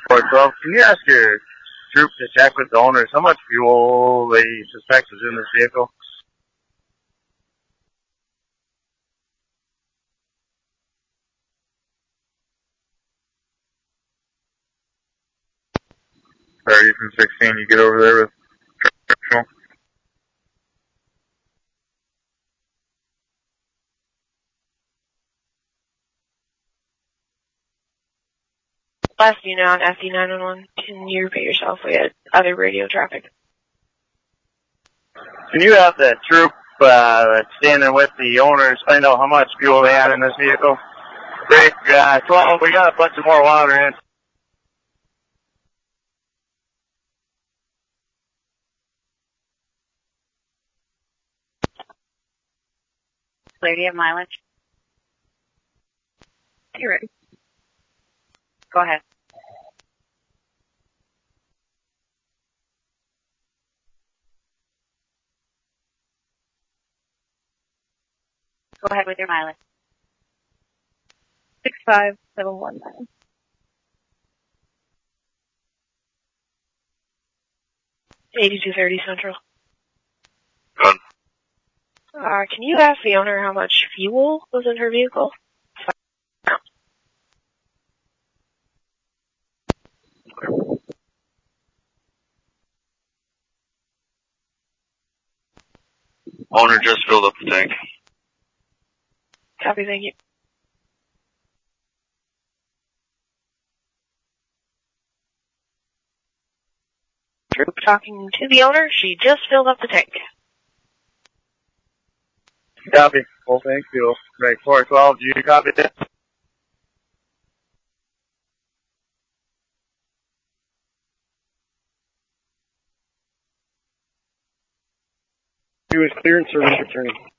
12, can you ask your troop to check with the owners how much fuel they suspect is in this vehicle? Sorry, from 16, you get over there with fuel? Last unit on FD911, can you repeat yourself? We had other radio traffic. Can you have the troop standing with the owners find out how much fuel they had in this vehicle? Rick, 12, we gotta put some more water in. Claire, do you have mileage? You're ready. Go ahead. Go ahead with your mileage. 65719. $82.30 Central. Good. Can you ask the owner how much fuel was in her vehicle? Owner just filled up the tank. Copy, thank you. Troop talking to the owner, she just filled up the tank. Copy. Full tank fuel. Right, 412, do you copy that? He was cleared service returning.